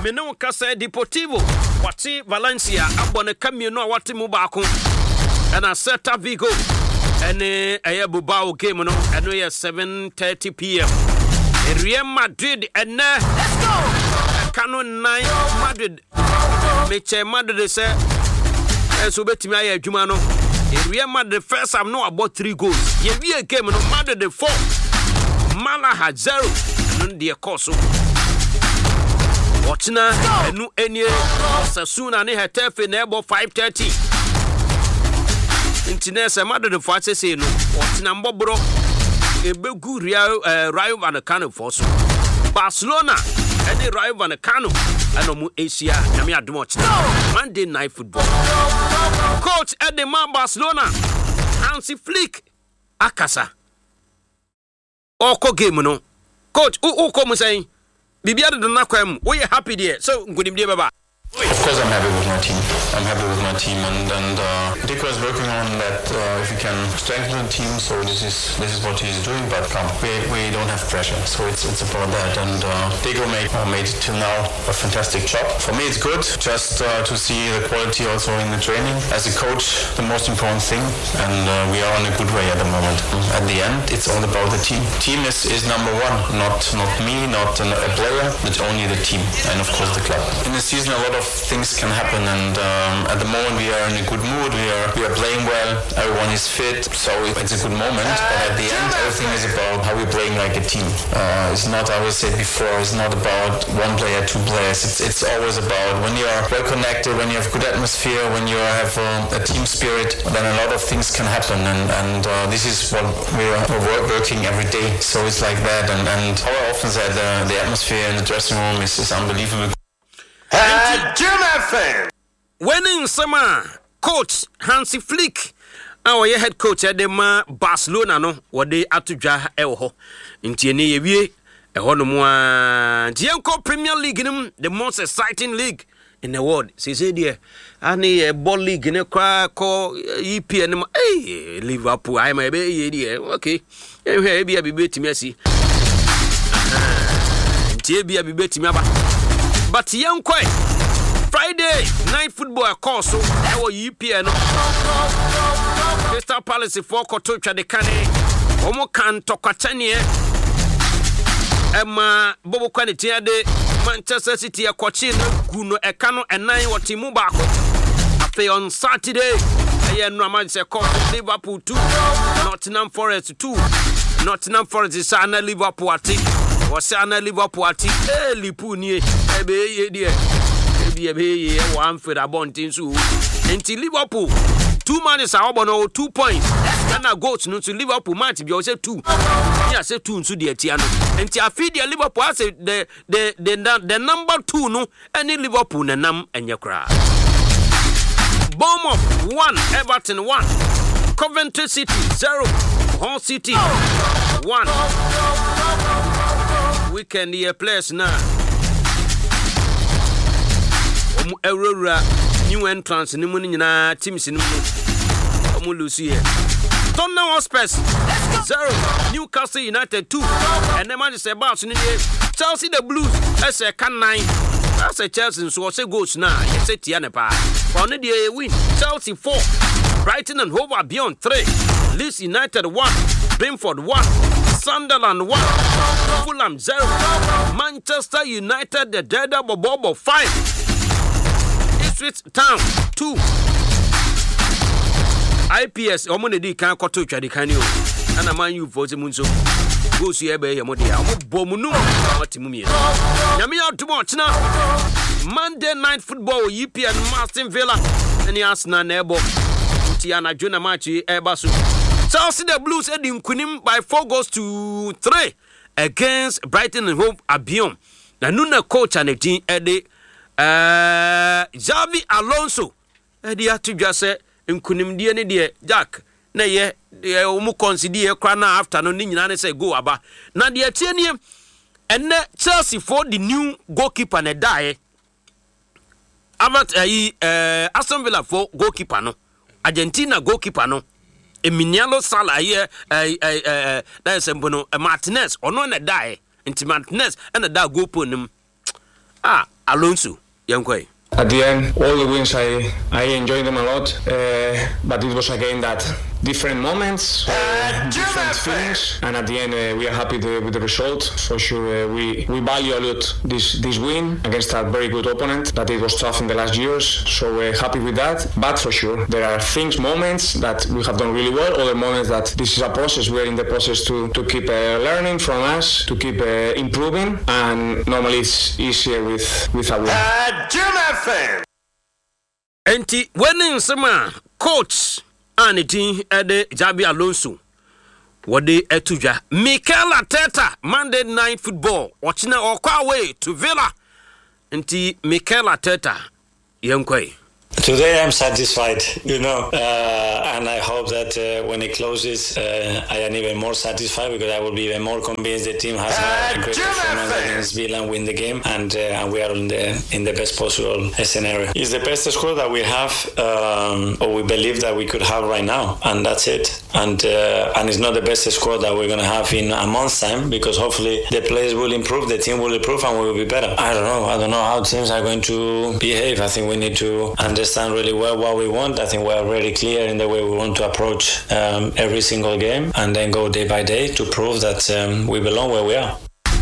Meno Casa Deportivo, Wati Valencia, Abone Camino, Wati Mubako, and a Celta Vigo, and a Bubao game, and we are 7:30 p.m. Real Madrid, and let's go! Canon 9 Madrid, Meche Madrid, say, and so bet me, Jumano. Real Madrid first, I'm not about 3 goals. Yeah, we game, no Madrid the 4. Mala had 0, and the Corso. Watchna, and no any Sasuna, and her turf in about 5:30. Intinesa Madrid the 4 say no. Watchna Bobro, a big good Rayo Vallecano force. Barcelona, and the Rayo Vallecano, and no Asia, Namia Dumoch. Monday Night Football. Coach at the man Barcelona, Hansi Flick, Akasa. Oko game no. Coach, who come saying? Bibia do not come. We are happy there. So good evening, Baba. Of course, I'm happy with my team. And Dick was working on that. If we can strengthen the team, so this is what he's doing. But we don't have pressure, so it's about that. And Dick made till now a fantastic job. For me, it's good just to see the quality also in the training. As a coach, the most important thing, and we are on a good way at the moment. At the end, it's all about the team. Team is number one, not me, not a player, but only the team, and of course the club. In the season, a lot of things can happen, and at the moment we are in a good mood. We are playing well. Everyone is fit, so it's a good moment. But at the end, everything is about how we're playing like a team. It's not, I will say before, it's not about one player, two players. It's always about when you are well connected, when you have good atmosphere, when you have a team spirit, then a lot of things can happen. And this is what we're working every day. So it's like that. And how I often said, the atmosphere in the dressing room is unbelievable. Winning summer coach Hansi Flick, our head coach at the Barcelona, no, what they at to Jah Elho in Tiene, a Honomoa Gianco Premier League, the most exciting league in the world. She said, dear, I need a ball league in a crack call EP and hey, Liverpool. I'm a baby, okay. Maybe I'll be betting Messi. Maybe I'll be betting me. But young quite Friday night football course so our EPN Crystal Palace for Kotocha de Cane Omo kan Tokatanie Emma Bobo Quality de Manchester City a Cochin Guno Ekano and 9 or Timu Bako after on Saturday I Ramad se Liverpool 2 Nottingham Forest 2 Nottingham Forest is Sana Liverpool ati was Sana Liverpool ati Liverpool nie ebe ye one for the bunting so until Liverpool 2 man is our 2 points and I go to Liverpool match be say 2 yeah say 2 to the Etiano until I feed the Liverpool I say the number 2 no any Liverpool na nam enye kra Bournemouth 1 Everton 1 Coventry City 0 Hull City 1 weekend here players now Aurora new entrance ni mu nyina teams ni mu omo lose here Tottenham Hotspur 0 Newcastle United 2 and them Manchester Barnes ni Chelsea the Blues as a can 9 as a Chelsea so say goals na you say tiane pa for no dey win Chelsea 4 Brighton and Hove Albion 3 Leeds United 1 Brentford 1 Sunderland 1 Fulham 0 Manchester United the dead Bobo 5 Ipswich Town 2 IPS omonedi kan koto twade kan yo ana man you for munso go su ebe ye mode ya bomunu matimu mi nyame ya tumo china Monday Night Football EPN Aston Villa and Arsenal na ebo ti anajo na match eba so Chelsea the Blues edi nkunim by 4-3 against Brighton and Hove Albion na nuna coach anetin edi Xavi Alonso edi atudwa se nkunimdie ne de Jack na ye omu consider kra na after no nyina ne say go aba na de atienie enne Chelsea for the new goalkeeper na die Aston Villa for goalkeeper no Argentina goalkeeper no Emiliano Sala here that is Martinez ono na die inti Martinez and da goalkeeper nim Alonso, Yankwe. At the end, all the wins, I enjoyed them a lot, but it was a game that different moments, different feelings, and at the end we are happy with the result. For sure, we value a lot this win against a very good opponent that it was tough in the last years, so happy with that. But for sure, there are moments that we have done really well, other moments that this is a process. We are in the process to keep learning from us, to keep improving, and normally it's easier with a win. Enti winning sama coach Anity Ede Jabi Alonso Wade Etuja Mikel Arteta Monday Night Football watching okwa way to Villa. Enti Mikel Arteta Yankwe. Today I'm satisfied, and I hope that when it closes, I am even more satisfied because I will be even more convinced the team has a great performance against Villa and win the game, and we are in the best possible scenario. It's the best score that we have, or we believe that we could have right now, and that's it. And it's not the best score that we're going to have in a month's time, because hopefully the players will improve, the team will improve, and we will be better. I don't know how teams are going to behave. I think we need to understand really well what we want. I think we are really clear in the way we want to approach every single game, and then go day by day to prove that we belong where we are.